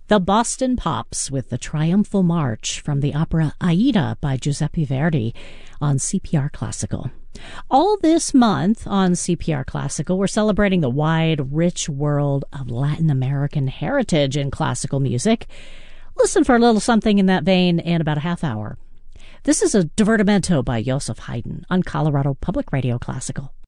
The Boston Pops with the Triumphal March from the opera Aida by Giuseppe Verdi on CPR Classical. All this month on CPR Classical, we're celebrating the wide, rich world of Latin American heritage in classical music. Listen for a little something in that vein in about a half hour. This is a Divertimento by Joseph Haydn on Colorado Public Radio Classical.